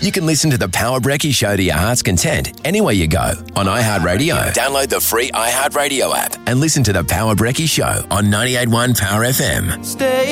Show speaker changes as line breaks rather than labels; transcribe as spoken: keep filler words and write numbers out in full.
You can listen to The Power Brekkie Show to your heart's content anywhere you go on iHeartRadio. Download the free iHeartRadio app and listen to The Power Brekkie Show on ninety-eight point one Power F M.
Stay